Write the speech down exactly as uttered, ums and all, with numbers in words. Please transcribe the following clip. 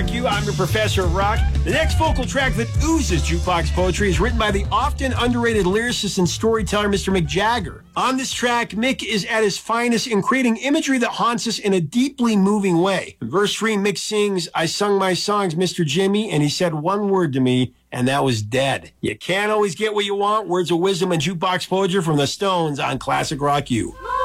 Rock You. I'm your professor of rock. The next vocal track that oozes jukebox poetry is written by the often underrated lyricist and storyteller Mister Mick Jagger. On this track, Mick is at his finest in creating imagery that haunts us in a deeply moving way. In verse three, Mick sings, "I sung my songs, Mister Jimmy, and he said one word to me, and that was dead." You can't always get what you want. Words of wisdom and jukebox poetry from the Stones on Classic Rock U.